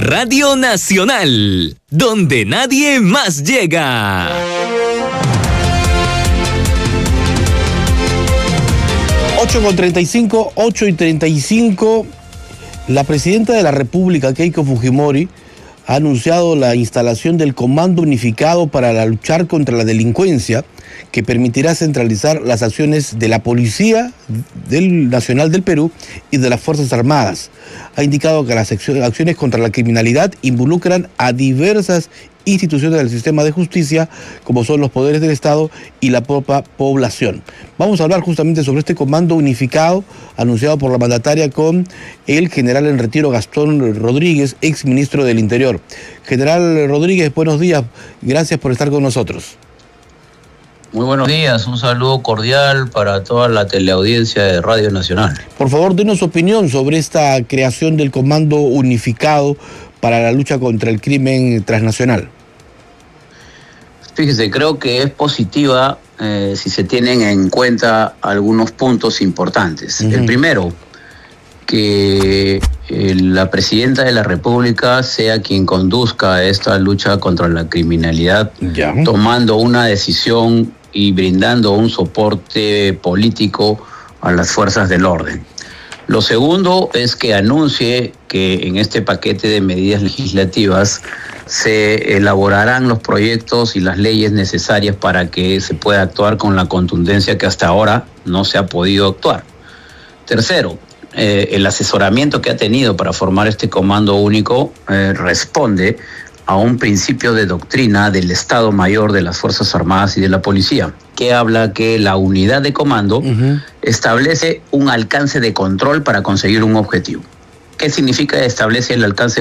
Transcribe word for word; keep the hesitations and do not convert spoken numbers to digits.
Radio Nacional, donde nadie más llega. ocho con treinta y cinco, ocho y treinta y cinco. La presidenta de la República, Keiko Fujimori, ha anunciado la instalación del Comando Unificado para la luchar contra la delincuencia, que permitirá centralizar las acciones de la Policía del Nacional del Perú y de las Fuerzas Armadas. Ha indicado que las acciones contra la criminalidad involucran a diversas instituciones del sistema de justicia, como son los poderes del Estado y la propia población. Vamos a hablar justamente sobre este comando unificado anunciado por la mandataria con el general en retiro Gastón Rodríguez, ex ministro del Interior. General Rodríguez, buenos días, gracias por estar con nosotros. Muy buenos días, un saludo cordial para toda la teleaudiencia de Radio Nacional. Por favor, denos su opinión sobre esta creación del Comando Unificado para la lucha contra el crimen transnacional. Fíjese, creo que es positiva eh, si se tienen en cuenta algunos puntos importantes. Uh-huh. El primero, que eh, la presidenta de la República sea quien conduzca esta lucha contra la criminalidad, ya. tomando una decisión y brindando un soporte político a las fuerzas del orden. Lo segundo es que anuncie que en este paquete de medidas legislativas se elaborarán los proyectos y las leyes necesarias para que se pueda actuar con la contundencia que hasta ahora no se ha podido actuar. Tercero, eh, el asesoramiento que ha tenido para formar este comando único eh, responde a un principio de doctrina del Estado Mayor de las Fuerzas Armadas y de la Policía, que habla que la unidad de comando uh-huh. establece un alcance de control para conseguir un objetivo. ¿Qué significa establece el alcance